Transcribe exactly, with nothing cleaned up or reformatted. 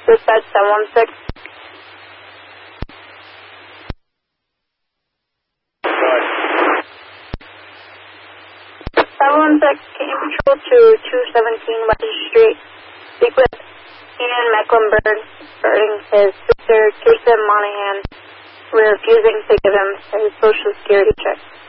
Dispatch seven one six. seven one six, can you patrol to two seventeen West Street? Speak with Ian Mecklenburg regarding his sister, Kirsten Monahan, refusing to give him his social security check.